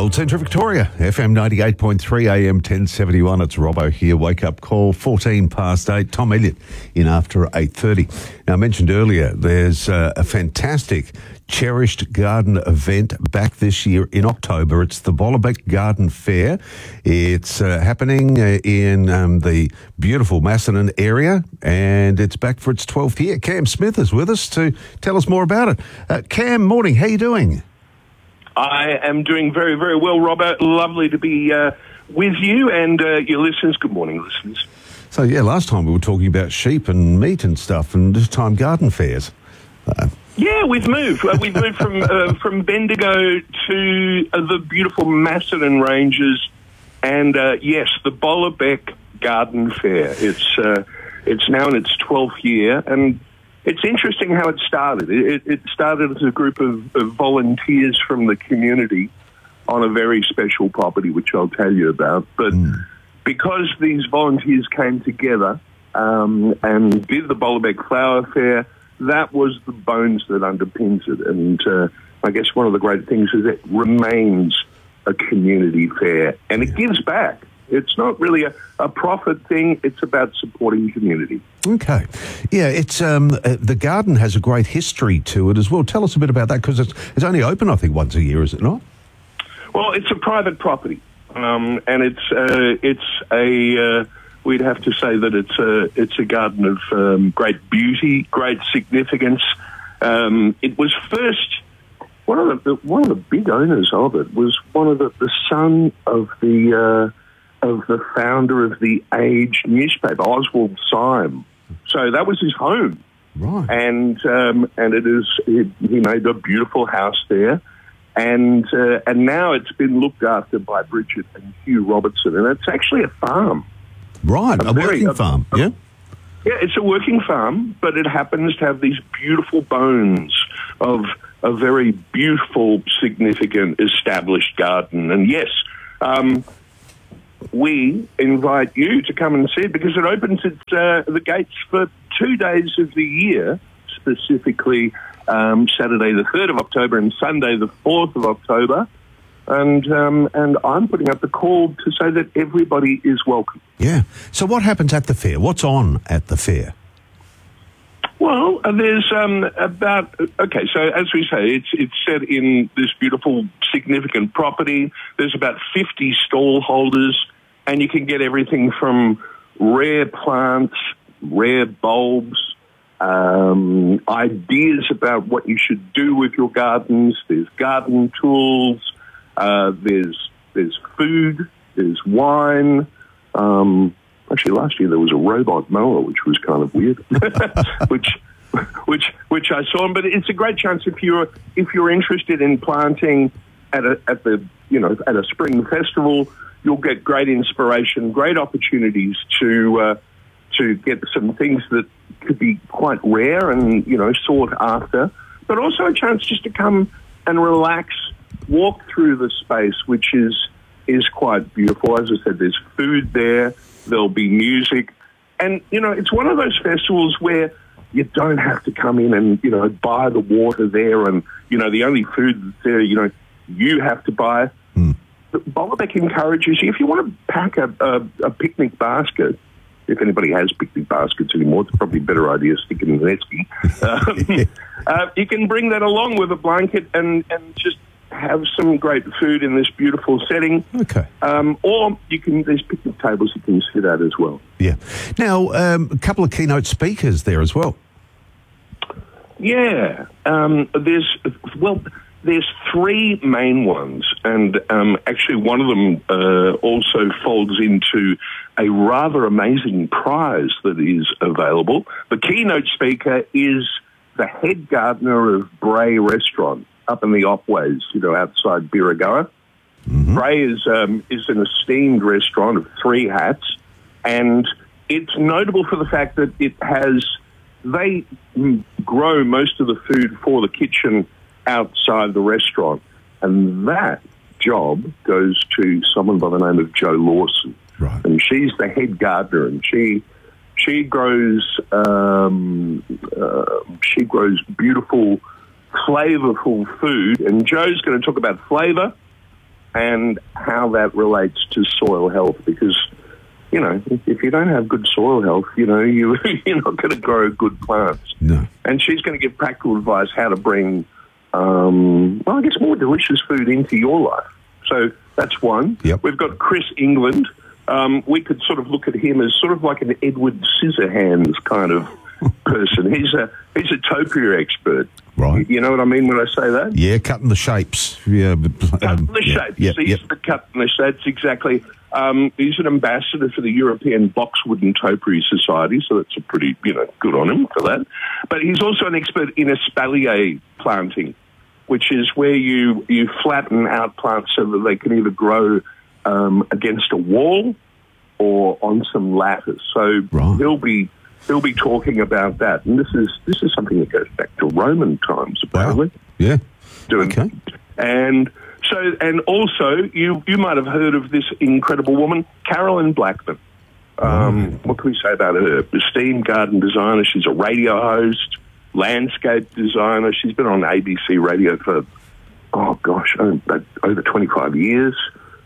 Gold Centre Victoria, FM 98.3 AM 1071. It's Robbo here. Wake up call, 14 past 8. Tom Elliott in after 8:30. Now, I mentioned earlier, there's a fantastic cherished garden event back this year in October. It's the Bolabec Garden Fair. It's happening in the beautiful Macedon area, and it's back for its 12th year. Cam Smith is with us to tell us more about it. Cam, morning. How you doing? I am doing very, very well, Robert. Lovely to be with you and your listeners. Good morning, listeners. So, yeah, last time we were talking about sheep and meat and stuff, and this time garden fairs. Yeah, we've moved. We've moved from Bendigo to the beautiful Macedon Ranges, and yes, the Bolabec Garden Fair. It's now in its 12th year, and it's interesting how it started. It started as a group of volunteers from the community on a very special property, which I'll tell you about. But because these volunteers came together and did the Bolabec Flower Fair, that was the bones that underpins it. And I guess one of the great things is it remains a community fair, and it gives back. It's not really a profit thing. It's about supporting community. Okay. Yeah, it's the garden has a great history to it as well. Tell us a bit about that, because it's only open, I think, once a year, is it not? Well, it's a private property, and it's a we'd have to say that it's a garden of great beauty, great significance. It was first one of the big owners of it was one of the son of the founder of the Age newspaper, Oswald Syme. So that was his home, right? And he made a beautiful house there, and now it's been looked after by Bridget and Hugh Robertson, and it's actually a farm, right? A working farm, yeah. Yeah, it's a working farm, but it happens to have these beautiful bones of a very beautiful, significant, established garden, and yes. We invite you to come and see it because it opens the gates for 2 days of the year, specifically Saturday the 3rd of October and Sunday the 4th of October. And I'm putting up the call to say that everybody is welcome. Yeah. So what happens at the fair? What's on at the fair? Well, there's okay, so as we say, it's set in this beautiful, significant property. There's about 50 stall holders, and you can get everything from rare plants, rare bulbs, ideas about what you should do with your gardens. There's garden tools, there's food, there's wine. Actually, last year there was a robot mower, which was kind of weird, which I saw. But it's a great chance if you're interested in planting at a spring festival. You'll get great inspiration, great opportunities to get some things that could be quite rare and sought after, but also a chance just to come and relax, walk through the space, which is quite beautiful. As I said, there's food there. There'll be music. And, it's one of those festivals where you don't have to come in and, buy the water there and, the only food that's there, you have to buy. Bolabec encourages you, if you want to pack a picnic basket, if anybody has picnic baskets anymore, it's probably a better idea sticking in an esky. You can bring that along with a blanket and just have some great food in this beautiful setting. Okay. Or there's picnic tables you can sit at as well. Yeah. Now, a couple of keynote speakers there as well. Yeah. There's three main ones, and actually one of them also folds into a rather amazing prize that is available. The keynote speaker is the head gardener of Bray Restaurant up in the Otways, outside Birregurra. Mm-hmm. Bray is an esteemed restaurant of three hats, and it's notable for the fact that they grow most of the food for the kitchen outside the restaurant, and that job goes to someone by the name of Jo Lawson. Right. And she's the head gardener, and she grows beautiful, flavorful food. And Jo's going to talk about flavor, and how that relates to soil health, because, you know, if you don't have good soil health, you know, you're not going to grow good plants. No. And she's going to give practical advice how to bring, I guess, more delicious food into your life. So that's one. Yep. We've got Chris England. We could sort of look at him as sort of like an Edward Scissorhands kind of person. He's a topiary expert. Right. You know what I mean when I say that? Yeah, cutting the shapes. Yeah, Cutting the shapes. He's the cutting the shapes, exactly. He's an ambassador for the European Boxwood and Topiary Society, so that's a pretty, good on him for that. But he's also an expert in espalier planting, which is where you flatten out plants so that they can either grow against a wall or on some lattice. So he'll be talking about that, and this is something that goes back to Roman times, apparently. Wow. Yeah. Okay. And also you might have heard of this incredible woman, Carolyn Blackman. What can we say about her? Esteemed garden designer. She's a radio host, landscape designer. She's been on ABC radio for over 25 years.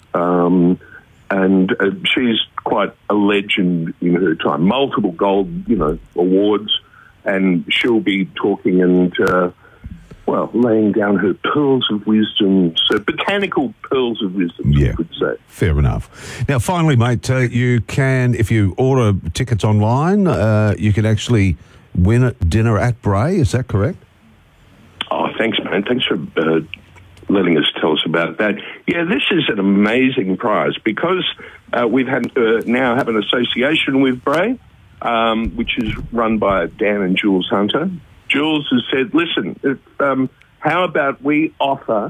And she's quite a legend in her time. Multiple gold, awards, and she'll be talking and, laying down her pearls of wisdom, so botanical pearls of wisdom, I could say. Fair enough. Now, finally, mate, you can, if you order tickets online, you can actually win a dinner at Bray. Is that correct? Oh, thanks, man. Thanks for letting us tell us about that. Yeah, this is an amazing prize because we've had now have an association with Bray, which is run by Dan and Jules Hunter. Jules has said, listen, how about we offer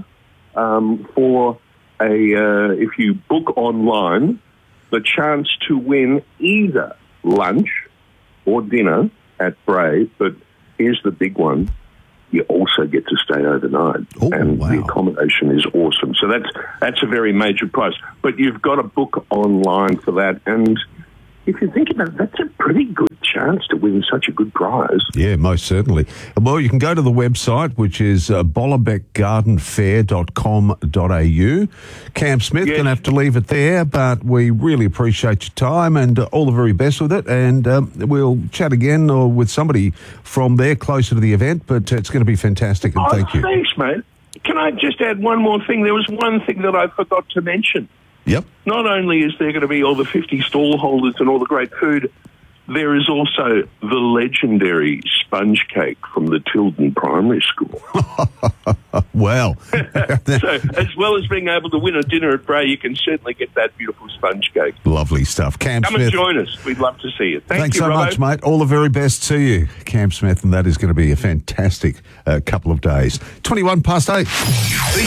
if you book online, the chance to win either lunch or dinner at Bray, but here's the big one. You also get to stay overnight, and the accommodation is awesome. So that's a very major prize. But you've got to book online for that, and if you think about it, that's a pretty good chance to win such a good prize. Yeah, most certainly. Well, you can go to the website, which is bollebeckgardenfair.com.au. Cam Smith, going to have to leave it there, but we really appreciate your time and all the very best with it. And we'll chat again or with somebody from there closer to the event, but it's going to be fantastic, and thank you. Thanks, mate. Can I just add one more thing? There was one thing that I forgot to mention. Yep. Not only is there going to be all the 50 stall holders and all the great food, there is also the legendary sponge cake from the Tilden Primary School. Well. So, as well as being able to win a dinner at Bray, you can certainly get that beautiful sponge cake. Lovely stuff. Cam Smith. Come and join us. We'd love to see you. Thanks you, so much, mate. All the very best to you, Cam Smith, and that is going to be a fantastic couple of days. 21 past 8.